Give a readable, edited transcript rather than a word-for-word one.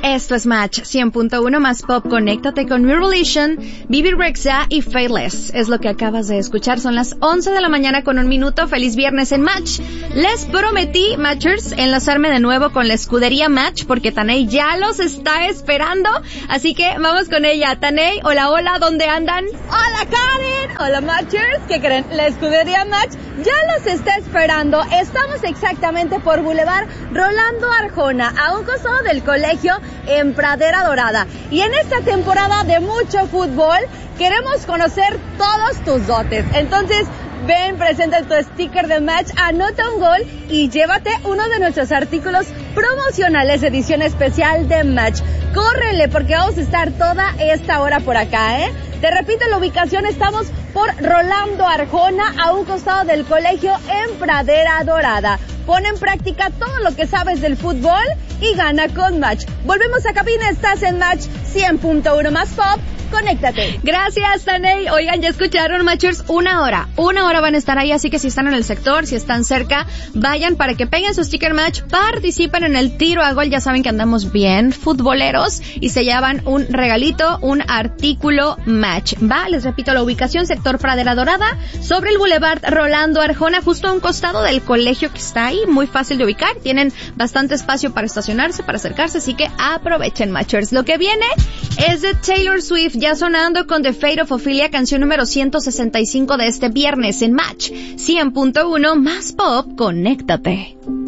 Esto es Match 100.1 más pop. Conéctate con New Relation, Bibi Rexha y Faithless. Es lo que acabas de escuchar. Son las 11 de la mañana con 1 minuto. Feliz viernes en Match. Les prometí, Matchers, enlazarme de nuevo con la escudería Match porque Tanay ya los está esperando. Así que vamos con ella. Tanay, hola, hola, ¿dónde andan? Hola, Karen. Hola, Matchers. ¿Qué creen? La escudería Match ya los está esperando. Estamos exactamente por Boulevard Rolando Arjona, a un costado del colegio en Pradera Dorada. Y en esta temporada de mucho fútbol queremos conocer todos tus dotes. Entonces, ven, presenta tu sticker de Match, anota un gol y llévate uno de nuestros artículos promocionales, edición especial de Match. Córrele porque vamos a estar toda esta hora por acá, ¿eh? Te repito la ubicación, estamos por Rolando Arjona, a un costado del colegio en Pradera Dorada. Pon en práctica todo lo que sabes del fútbol y gana con Match. Volvemos a cabina, estás en Match 100.1 más pop. Conéctate. Gracias, Tanay. Oigan, ya escucharon, Matchers, una hora van a estar ahí, así que si están en el sector, si están cerca, vayan para que peguen su sticker Match, participen en el tiro a gol, ya saben que andamos bien futboleros y se llevan un regalito, un artículo Match. Va, les repito la ubicación, sector Pradera Dorada, sobre el Boulevard Rolando Arjona, justo a un costado del colegio que está ahí, muy fácil de ubicar, tienen bastante espacio para estacionarse, para acercarse, así que aprovechen, Matchers. Lo que viene es de Taylor Swift, ya sonando con The Fate of Ophelia, canción número 165 de este viernes en Match 100.1 más pop. Conéctate.